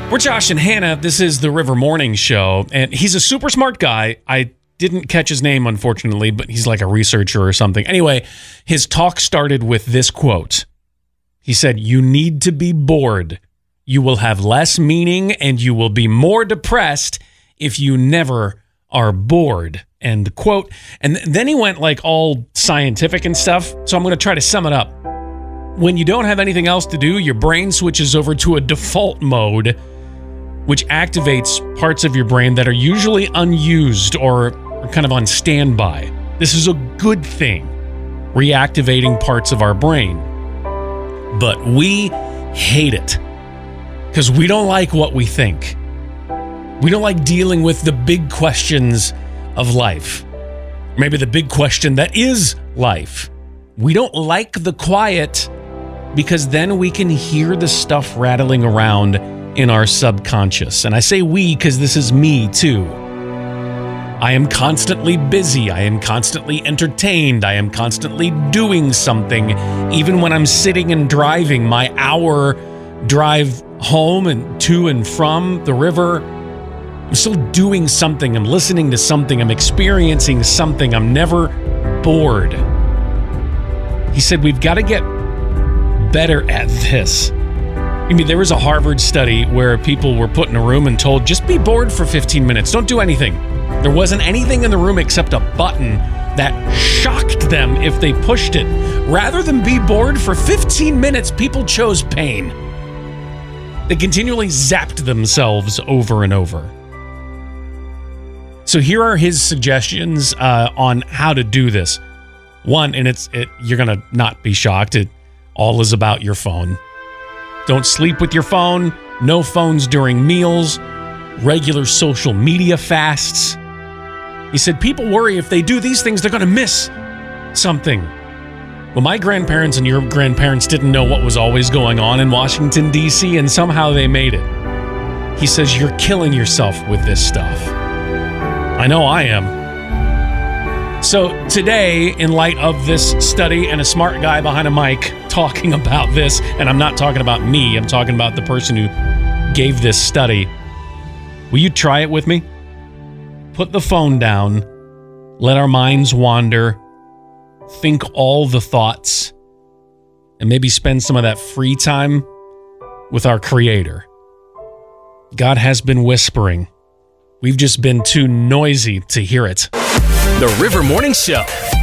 We're Josh and Hannah. This is the River Morning Show, and he's a super smart guy. I didn't catch his name, unfortunately, but he's like a researcher or something. Anyway, his talk started with this quote. He said, "You need to be bored. You will have less meaning, and you will be more depressed if you never are bored." End quote. And then he went like all scientific and stuff, so I'm going to try to sum it up. When you don't have anything else to do, your brain switches over to a default mode, which activates parts of your brain that are usually unused or kind of on standby. This is a good thing, reactivating parts of our brain. But we hate it because we don't like what we think. We don't like dealing with the big questions of life. Maybe the big question that is life. We don't like the quiet because then we can hear the stuff rattling around in our subconscious. And I say we because this is me too. I am constantly busy. I am constantly entertained. I am constantly doing something. Even when I'm sitting and driving my hour drive home and to and from the river, I'm still doing something. I'm listening to something. I'm experiencing something. I'm never bored. He said, we've got to get better at this. I mean, there was a Harvard study where people were put in a room and told, just be bored for 15 minutes. Don't do anything. There wasn't anything in the room except a button that shocked them if they pushed it. Rather than be bored for 15 minutes, people chose pain. They continually zapped themselves over and over. So here are his suggestions on how to do this. One, and you're going to not be shocked. It all is about your phone. Don't sleep with your phone. No phones during meals. Regular social media fasts. He said people worry if they do these things, they're going to miss something. Well, my grandparents and your grandparents didn't know what was always going on in Washington, D.C., and somehow they made it. He says you're killing yourself with this stuff. I know I am. So today, in light of this study and a smart guy behind a mic talking about this, and I'm not talking about me, I'm talking about the person who gave this study, will you try it with me? Put the phone down, let our minds wander, think all the thoughts, and maybe spend some of that free time with our Creator. God has been whispering. We've just been too noisy to hear it. The River Morning Show.